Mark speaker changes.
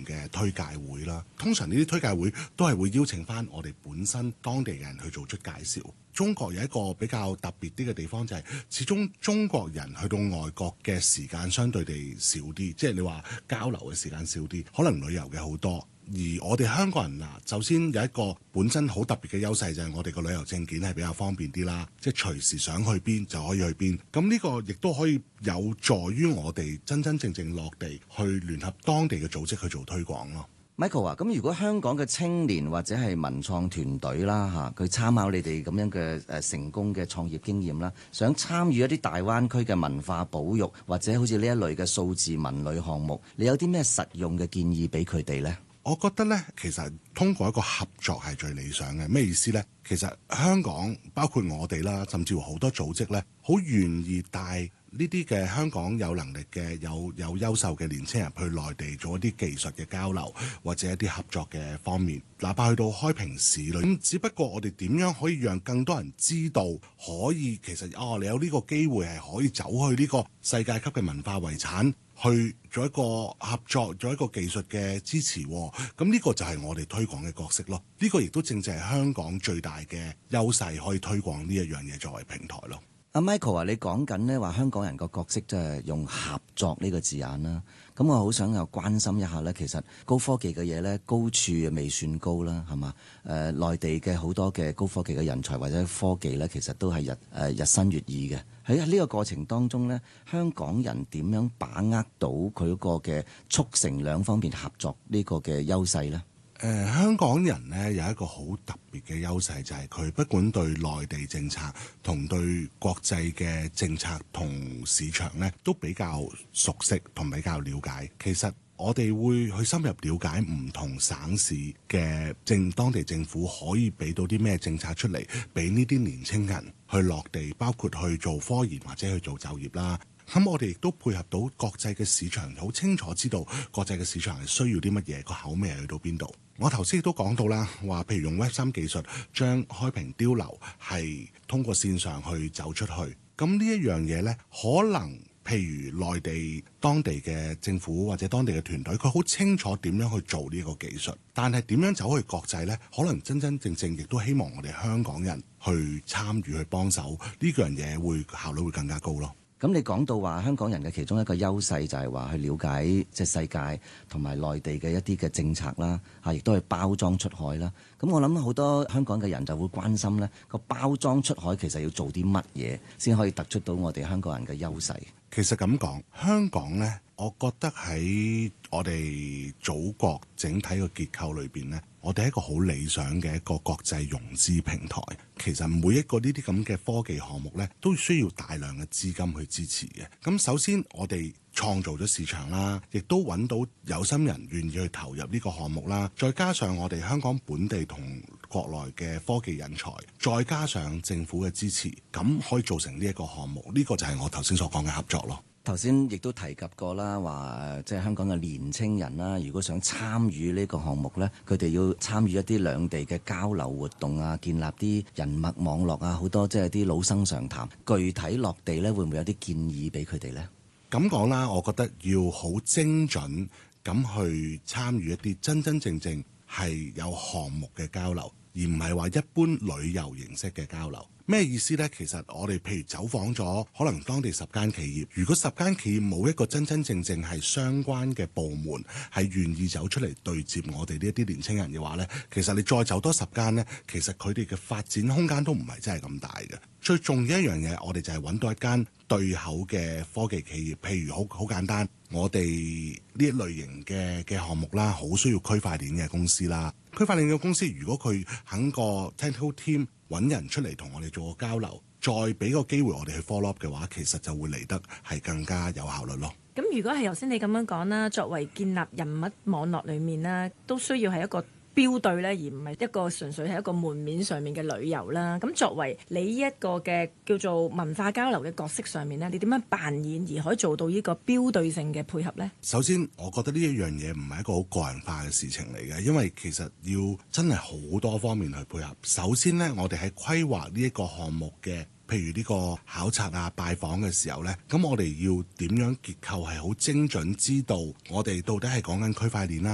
Speaker 1: 嘅推介會啦。通常呢啲推介會都係會邀請翻我哋本身當地嘅人去做出介紹。中國有一個比較特別啲嘅地方就係，始終中國人去到外國嘅時間相對地少啲，即係你話交流嘅時間少啲，可能旅遊嘅好多。而我哋香港人首先有一個本身好特別嘅優勢，就係我哋個旅遊證件係比較方便啲啦，即係隨時想去邊就可以去邊。咁呢個亦都可以有助於我哋真真正正落地去聯合當地嘅組織去做推廣咯。
Speaker 2: Michael 啊，咁如果香港嘅青年或者係文創團隊啦佢參考你哋咁樣嘅成功嘅創業經驗啦，想參與一啲大灣區嘅文化保育或者好似呢一類嘅數字文旅項目，你有啲咩實用嘅建議俾佢哋呢？
Speaker 1: 我覺得呢，其實通過一個合作係最理想嘅。咩意思呢？其實香港包括我哋啦，甚至乎好多組織呢，好願意帶呢啲嘅香港有能力嘅有優秀嘅年輕人去內地做一啲技術嘅交流，或者一啲合作嘅方面，哪怕去到開平市裏，咁只不過我哋點樣可以讓更多人知道，可以其實你有呢個機會係可以走去呢個世界級嘅文化遺產，去做一個合作，做一個技術嘅支持。咁呢個就係我哋推廣嘅角色咯。呢個亦都正正係香港最大嘅優勢，可以推廣呢一樣嘢作為平台咯。
Speaker 2: 阿 Michael 啊，你講緊呢話香港人個角色即係用合作呢個字眼啦。咁我好想又關心一下呢，其實高科技嘅嘢呢，高處未算高啦，係嘛？內地嘅好多嘅高科技嘅人才或者科技呢，其實都係日新月異嘅。喺呢個過程當中呢，香港人點樣把握到佢嗰個嘅促成兩方面合作呢個嘅優勢呢？
Speaker 1: 香港人呢有一個好特別嘅優勢，就係佢不管對內地政策同對國際嘅政策同市場呢都比較熟悉同比較了解。其實我哋會去深入了解唔同省市嘅當地政府可以俾到啲咩政策出嚟，俾呢啲年青人去落地，包括去做科研或者去做就業啦。咁我哋亦都配合到國際嘅市場，好清楚知道國際嘅市場係需要啲乜嘢，個口味係去到邊度。我頭先亦都講到啦，話譬如用 Web3 技術將開平碉樓係通過線上去走出去。咁呢一樣嘢呢，可能譬如內地當地嘅政府或者當地嘅團隊，佢好清楚點樣去做呢個技術，但係點樣走去國際呢？可能真真正正亦都希望我哋香港人去參與去幫手，呢樣嘢會效率會更加高咯。
Speaker 2: 咁你講到話香港人嘅其中一個優勢就係話去了解即係世界同埋內地嘅一啲嘅政策啦，亦都係包裝出海啦。咁我諗好多香港嘅人就會關心呢個包裝出海其實要做啲乜嘢先可以突出到我哋香港人嘅優勢。
Speaker 1: 其實咁講，香港呢，我覺得喺我哋祖國整體嘅結構裏邊呢，我哋係一個好理想嘅一個國際融資平台。其實每一個呢啲咁嘅科技項目呢，都需要大量嘅資金去支持嘅。咁首先我哋創造咗市場啦，亦都揾到有心人願意去投入呢個項目啦。再加上我哋香港本地同國內嘅科技人才，再加上政府嘅支持，咁可以做成呢一個項目。呢個就係我頭先所講嘅合作咯。
Speaker 2: 頭先亦都提及過啦，話即係香港嘅年青人啦，如果想參與呢個項目呢，佢哋要參與一啲兩地嘅交流活動啊，建立啲人脈網絡啊，好多即係啲老生常談。具體落地呢，會唔會有啲建議俾佢哋呢？
Speaker 1: 咁講啦，我覺得要好精準咁去參與一啲真真正正係有項目嘅交流，而唔係話一般旅遊形式嘅交流。咩意思呢？其實我哋譬如走訪咗可能當地10間企業，如果10間企業冇一個真真正正係相關嘅部門係願意走出嚟對接我哋呢一啲年青人嘅話呢，其實你再走多10間呢，其實佢哋嘅發展空間都唔係真係咁大嘅。最重要一樣嘢，我哋就係揾到一間對口嘅科技企業，譬如好簡單，我哋呢一類型嘅項目啦，好需要區塊鏈嘅公司啦。區塊鏈嘅公司如果佢肯個 technical team 揾人出嚟同我哋做個交流，再俾個機會我哋去 follow up 嘅話，其實就會嚟得係更加有效率咯。
Speaker 3: 咁如果係頭先你咁樣講啦，作為建立人物網絡裏面啦，都需要係一個標對咧，而唔係一個純粹係一個門面上面嘅旅遊啦。咁作為你呢一個嘅叫做文化交流嘅角色上面咧，你點樣扮演而可以做到呢個標對性嘅配合呢？
Speaker 1: 首先，我覺得呢一樣嘢唔係一個好個人化嘅事情嚟嘅，因為其實要真係好多方面去配合。首先呢，我哋喺規劃呢一個項目嘅，譬如呢個考察啊、拜訪嘅時候呢，咁我哋要點樣結構係好精準，知道我哋到底係講緊區塊鏈啦。